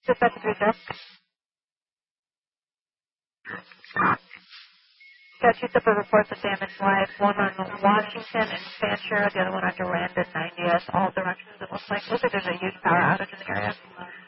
Just back to 3 Jeff. Got 2 separate reports of damage live, one on Washington and Fancher, the other one on Durand and 90S, all directions it looks like. Looks like there's a huge power outage in the area.